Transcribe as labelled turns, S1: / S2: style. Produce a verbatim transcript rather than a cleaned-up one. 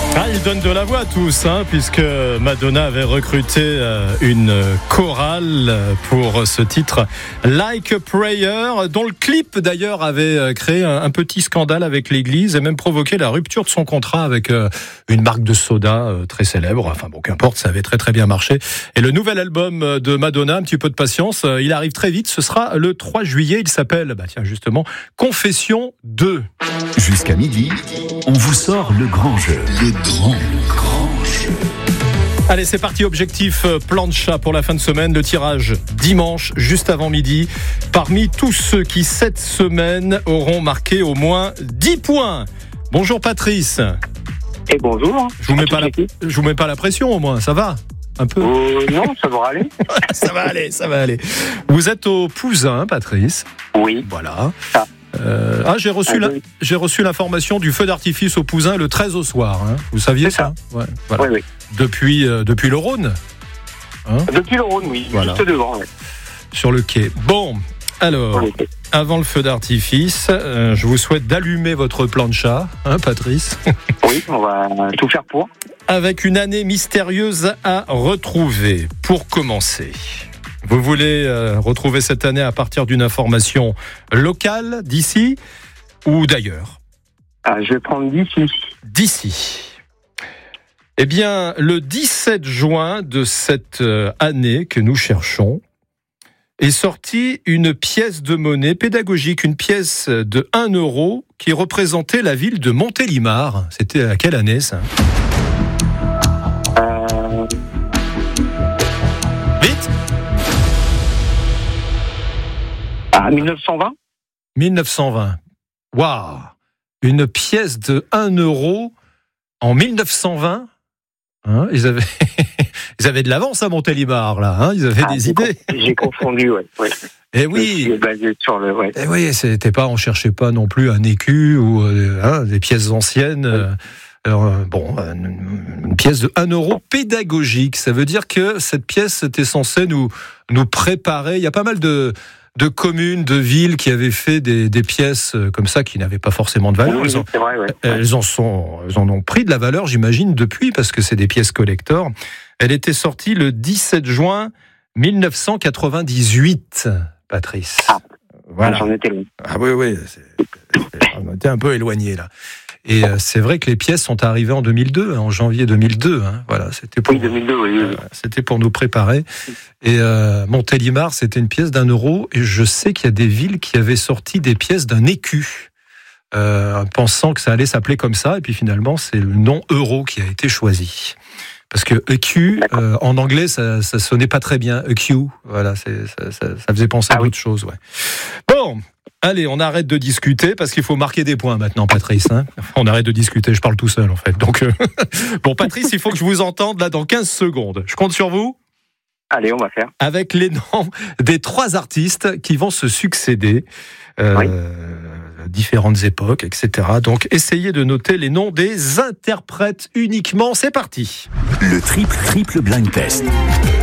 S1: Ah, ils donnent de la voix à tous, hein, puisque Madonna avait recruté euh, une chorale pour ce titre Like a Prayer, dont le clip d'ailleurs avait créé un, un petit scandale avec l'église et même provoqué la rupture de son contrat avec euh, une marque de soda euh, très célèbre. Enfin bon, qu'importe, ça avait très très bien marché. Et le nouvel album de Madonna, un petit peu de patience, euh, il arrive très vite, ce sera le trois juillet, il s'appelle, bah tiens justement, Confession deux.
S2: Jusqu'à midi, on vous sort le grand jeu. Le grand, le grand jeu.
S1: Allez, c'est parti, objectif plan de chat pour la fin de semaine. Le tirage dimanche, juste avant midi. Parmi tous ceux qui, cette semaine, auront marqué au moins dix points. Bonjour Patrice.
S3: Et bonjour.
S1: Je vous mets pas la, je vous mets pas la pression au moins, ça va ? Un peu.
S3: Euh, non, ça va aller.
S1: Ça va aller, ça va aller. Vous êtes au Pouzin, Patrice.
S3: Oui.
S1: Voilà.
S3: Ah.
S1: Euh, ah, j'ai reçu,
S3: ah,
S1: la,
S3: oui.
S1: j'ai reçu l'information du feu d'artifice au Pouzin le treize au soir. Hein. Vous saviez
S3: C'est
S1: ça,
S3: ça.
S1: Ouais, voilà.
S3: Oui, oui.
S1: Depuis, euh, depuis le Rhône hein
S3: Depuis le Rhône, oui.
S1: Voilà.
S3: Juste devant, ouais.
S1: Sur le quai. Bon, alors,
S3: Oui.
S1: avant le feu d'artifice, euh, je vous souhaite d'allumer votre plancha, hein, Patrice,
S3: Oui, on va tout faire pour.
S1: avec une année mystérieuse à retrouver. Pour commencer, vous voulez euh, retrouver cette année à partir d'une information locale, d'ici ou d'ailleurs ?
S3: Ah, je vais prendre d'ici.
S1: D'ici. Eh bien, le dix-sept juin de cette euh, année que nous cherchons, est sortie une pièce de monnaie pédagogique, une pièce de un euro qui représentait la ville de Montélimar. C'était à quelle année, ça ?
S3: Euh,
S1: Vite !
S3: ah, mille neuf cent vingt.
S1: mille neuf cent vingt. Waouh ! Une pièce de un euro en mille neuf cent vingt. Hein, ils avaient, ils avaient de l'avance à Montélimar, là. Hein, ils avaient
S3: Ah,
S1: des
S3: j'ai
S1: idées.
S3: con- J'ai confondu, ouais. ouais.
S1: Eh
S3: Je
S1: oui.
S3: suis basé sur le, ouais.
S1: Eh oui, c'était pas, on cherchait pas non plus un écu ou euh, hein, des pièces anciennes. Euh, alors, euh, bon, une, une pièce de un euro pédagogique. Ça veut dire que cette pièce était censée nous nous préparer. Il y a pas mal de de communes, de villes qui avaient fait des, des pièces comme ça qui n'avaient pas forcément de valeur.
S3: Oui,
S1: Elles, en,
S3: c'est vrai, ouais.
S1: elles en sont, elles en ont pris de la valeur, j'imagine, depuis, parce que c'est des pièces collector. Elle était sortie le dix-sept juin mille neuf cent quatre-vingt-dix-huit, Patrice.
S3: Ah.
S1: Voilà.
S3: J'en étais loin.
S1: Ah oui, oui, c'est, on était un peu éloigné là. Et euh, c'est vrai que les pièces sont arrivées en deux mille deux, hein, en janvier deux mille deux. Hein, voilà, c'était pour,
S3: Oui, deux mille deux, oui. oui.
S1: euh, c'était pour nous préparer. Et euh, Montélimar, c'était une pièce d'un euro. Et je sais qu'il y a des villes qui avaient sorti des pièces d'un écu, euh, pensant que ça allait s'appeler comme ça. Et puis finalement, c'est le nom euro qui a été choisi. Parce que E Q, euh, en anglais, ça, ça sonnait pas très bien. E Q, voilà, c'est, ça, ça, ça faisait penser à
S3: Ah
S1: d'autres
S3: oui.
S1: choses, ouais. Bon, allez, on arrête de discuter parce qu'il faut marquer des points maintenant, Patrice. Hein. On arrête de discuter, je parle tout seul en fait. Donc, euh... bon, Patrice, il faut que je vous entende là dans quinze secondes. Je compte sur vous.
S3: Allez, on va faire.
S1: Avec les noms des trois artistes qui vont se succéder. Euh,
S3: Oui.
S1: Différentes époques, et cetera. Donc, essayez de noter les noms des interprètes uniquement. C'est parti.
S2: Le triple, triple blind test.